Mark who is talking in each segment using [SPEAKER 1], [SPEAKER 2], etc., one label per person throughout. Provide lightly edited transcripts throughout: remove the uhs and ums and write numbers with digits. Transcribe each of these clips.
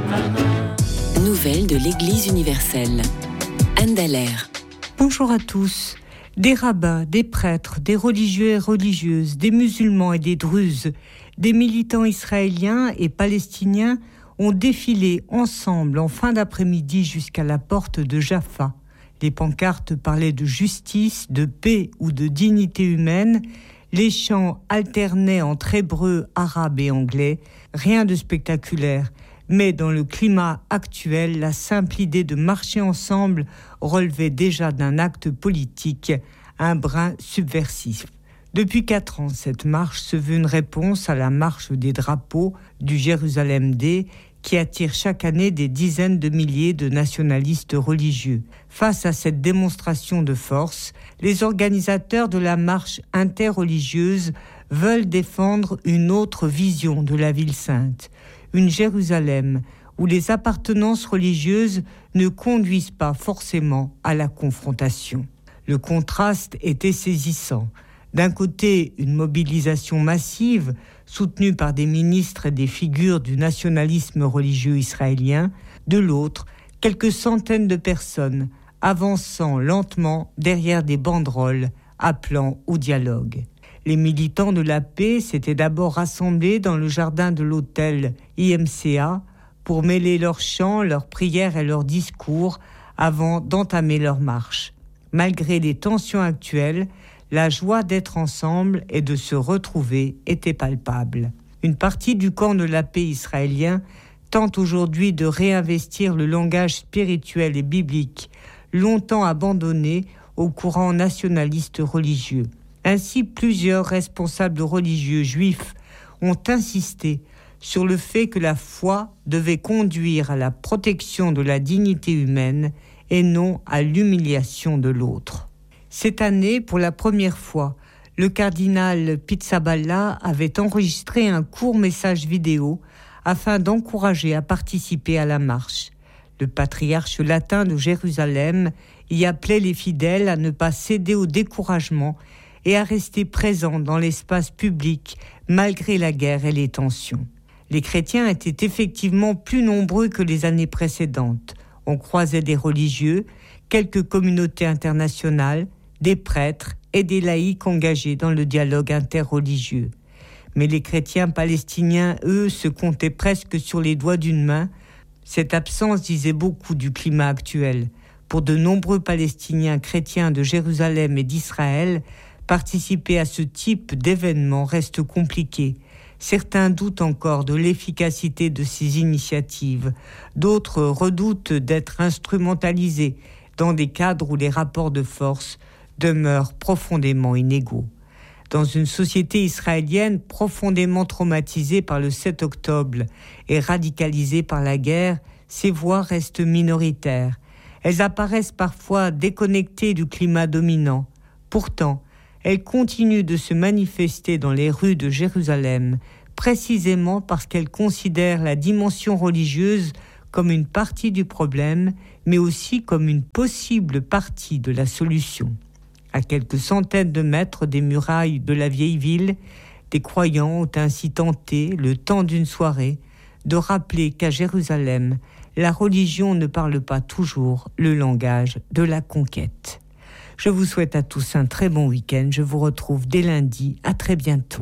[SPEAKER 1] Nouvelles de l'Église universelle. Anne Dallaire.
[SPEAKER 2] Bonjour à tous. Des rabbins, des prêtres, des religieux et religieuses, des musulmans et des druzes, des militants israéliens et palestiniens ont défilé ensemble en fin d'après-midi jusqu'à la porte de Jaffa. Les pancartes parlaient de justice, de paix ou de dignité humaine. Les chants alternaient entre hébreu, arabe et anglais. Rien de spectaculaire. Mais dans le climat actuel, la simple idée de marcher ensemble relevait déjà d'un acte politique, un brin subversif. Depuis 4 ans, cette marche se veut une réponse à la marche des drapeaux du Jérusalem Day qui attire chaque année des dizaines de milliers de nationalistes religieux. Face à cette démonstration de force, les organisateurs de la marche interreligieuse veulent défendre une autre vision de la ville sainte. Une Jérusalem où les appartenances religieuses ne conduisent pas forcément à la confrontation. Le contraste était saisissant. D'un côté, une mobilisation massive soutenue par des ministres et des figures du nationalisme religieux israélien. De l'autre, quelques centaines de personnes avançant lentement derrière des banderoles appelant au dialogue. Les militants de la paix s'étaient d'abord rassemblés dans le jardin de l'hôtel IMCA pour mêler leurs chants, leurs prières et leurs discours avant d'entamer leur marche. Malgré les tensions actuelles, la joie d'être ensemble et de se retrouver était palpable. Une partie du camp de la paix israélien tente aujourd'hui de réinvestir le langage spirituel et biblique, longtemps abandonné au courant nationaliste religieux. Ainsi, plusieurs responsables religieux juifs ont insisté sur le fait que la foi devait conduire à la protection de la dignité humaine et non à l'humiliation de l'autre. Cette année, pour la première fois, le cardinal Pizzaballa avait enregistré un court message vidéo afin d'encourager à participer à la marche. Le patriarche latin de Jérusalem y appelait les fidèles à ne pas céder au découragement et à rester présents dans l'espace public malgré la guerre et les tensions. Les chrétiens étaient effectivement plus nombreux que les années précédentes. On croisait des religieux, quelques communautés internationales, des prêtres et des laïcs engagés dans le dialogue interreligieux. Mais les chrétiens palestiniens, eux, se comptaient presque sur les doigts d'une main. Cette absence disait beaucoup du climat actuel. Pour de nombreux Palestiniens chrétiens de Jérusalem et d'Israël, participer à ce type d'événement reste compliqué. Certains doutent encore de l'efficacité de ces initiatives. D'autres redoutent d'être instrumentalisés dans des cadres où les rapports de force demeurent profondément inégaux. Dans une société israélienne profondément traumatisée par le 7 octobre et radicalisée par la guerre, ces voix restent minoritaires. Elles apparaissent parfois déconnectées du climat dominant. Pourtant, elles continuent de se manifester dans les rues de Jérusalem, précisément parce qu'elles considèrent la dimension religieuse comme une partie du problème, mais aussi comme une possible partie de la solution. À quelques centaines de mètres des murailles de la vieille ville, des croyants ont ainsi tenté, le temps d'une soirée, de rappeler qu'à Jérusalem, la religion ne parle pas toujours le langage de la conquête. Je vous souhaite à tous un très bon week-end. Je vous retrouve dès lundi. À très bientôt.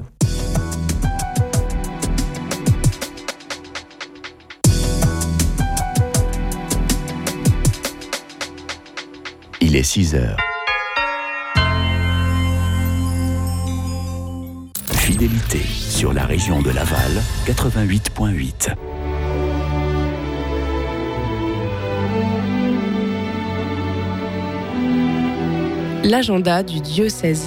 [SPEAKER 3] Il est 6h. Fidélité sur la région de Laval, 88.8.
[SPEAKER 4] L'agenda du diocèse.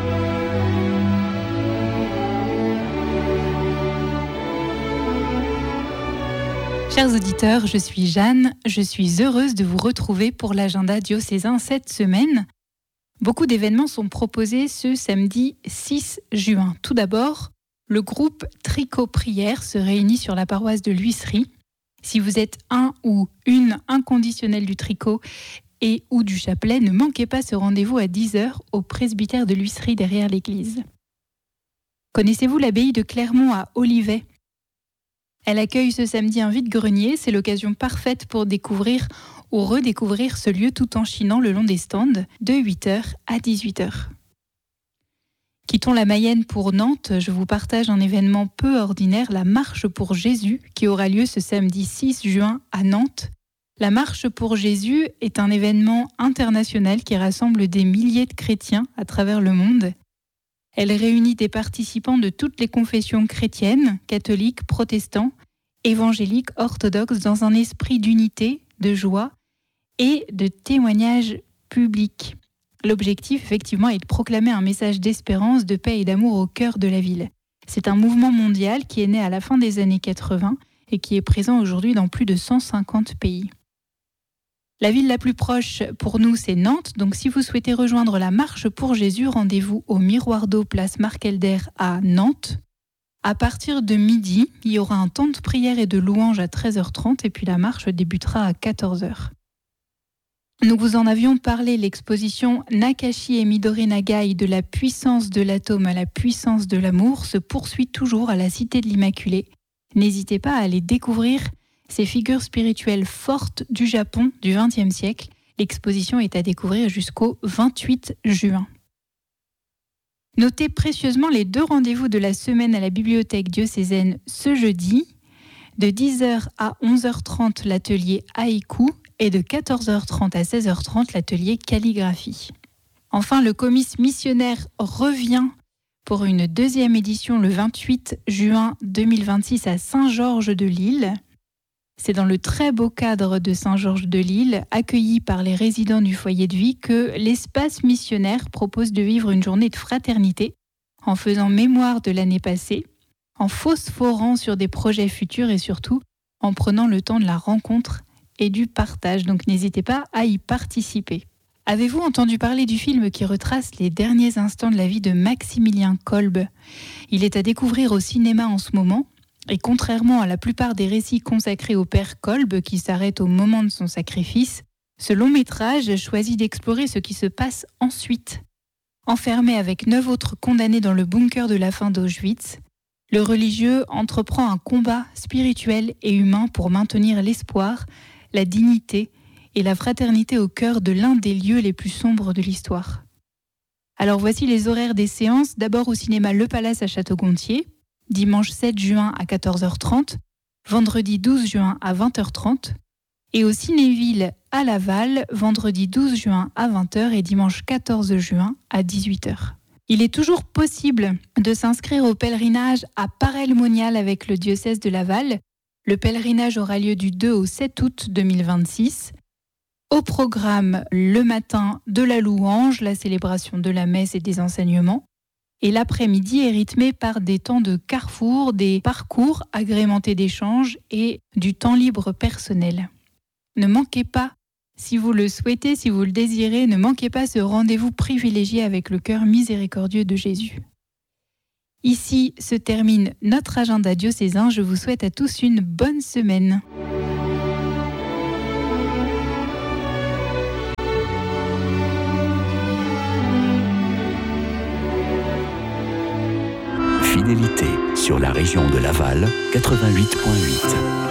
[SPEAKER 5] Chers auditeurs, je suis Jeanne. Je suis heureuse de vous retrouver pour l'agenda diocésain cette semaine. Beaucoup d'événements sont proposés ce samedi 6 juin. Tout d'abord, le groupe Tricot Prière se réunit sur la paroisse de l'Huisserie. Si vous êtes un ou une inconditionnelle du tricot et ou du chapelet, ne manquez pas ce rendez-vous à 10h au presbytère de l'Huisserie derrière l'église. Connaissez-vous l'abbaye de Clermont à Olivet ? Elle accueille ce samedi un vide-grenier. C'est l'occasion parfaite pour découvrir ou redécouvrir ce lieu tout en chinant le long des stands de 8h à 18h. Quittons la Mayenne pour Nantes. Je vous partage un événement peu ordinaire, la Marche pour Jésus, qui aura lieu ce samedi 6 juin à Nantes. La Marche pour Jésus est un événement international qui rassemble des milliers de chrétiens à travers le monde. Elle réunit des participants de toutes les confessions chrétiennes, catholiques, protestants, évangéliques, orthodoxes, dans un esprit d'unité, de joie et de témoignage public. L'objectif, effectivement, est de proclamer un message d'espérance, de paix et d'amour au cœur de la ville. C'est un mouvement mondial qui est né à la fin des années 80 et qui est présent aujourd'hui dans plus de 150 pays. La ville la plus proche pour nous, c'est Nantes. Donc si vous souhaitez rejoindre la Marche pour Jésus, rendez-vous au Miroir d'eau, place Marc-Helder à Nantes. À partir de midi, il y aura un temps de prière et de louange à 13h30 et puis la marche débutera à 14h. Nous vous en avions parlé, l'exposition Nakashi et Midori Nagai de la puissance de l'atome à la puissance de l'amour se poursuit toujours à la Cité de l'Immaculée. N'hésitez pas à aller découvrir ces figures spirituelles fortes du Japon du XXe siècle. L'exposition est à découvrir jusqu'au 28 juin. Notez précieusement les 2 rendez-vous de la semaine à la bibliothèque diocésaine ce jeudi. De 10h à 11h30, l'atelier haïku et de 14h30 à 16h30, l'atelier calligraphie. Enfin, le comice missionnaire revient pour une 2e édition le 28 juin 2026 à Saint-Georges-de-l'Île. C'est dans le très beau cadre de Saint-Georges-de-l'Île, accueilli par les résidents du foyer de vie, que l'espace missionnaire propose de vivre une journée de fraternité en faisant mémoire de l'année passée, en phosphorant sur des projets futurs et surtout en prenant le temps de la rencontre et du partage. Donc n'hésitez pas à y participer. Avez-vous entendu parler du film qui retrace les derniers instants de la vie de Maximilien Kolbe ? Il est à découvrir au cinéma en ce moment. Et contrairement à la plupart des récits consacrés au père Kolbe qui s'arrête au moment de son sacrifice, ce long métrage choisit d'explorer ce qui se passe ensuite. Enfermé avec 9 autres condamnés dans le bunker de la faim d'Auschwitz, le religieux entreprend un combat spirituel et humain pour maintenir l'espoir, la dignité et la fraternité au cœur de l'un des lieux les plus sombres de l'histoire. Alors voici les horaires des séances, d'abord au cinéma Le Palace à Château-Gontier, dimanche 7 juin à 14h30, vendredi 12 juin à 20h30, et au Cinéville à Laval, vendredi 12 juin à 20h et dimanche 14 juin à 18h. Il est toujours possible de s'inscrire au pèlerinage à Paray-le-Monial avec le diocèse de Laval. Le pèlerinage aura lieu du 2 au 7 août 2026. Au programme, le matin, de la louange, la célébration de la messe et des enseignements. Et l'après-midi est rythmé par des temps de carrefour, des parcours agrémentés d'échanges et du temps libre personnel. Ne manquez pas, si vous le souhaitez, si vous le désirez, ne manquez pas ce rendez-vous privilégié avec le cœur miséricordieux de Jésus. Ici se termine notre agenda diocésain. Je vous souhaite à tous une bonne semaine.
[SPEAKER 3] Fidélité sur la région de Laval, 88.8.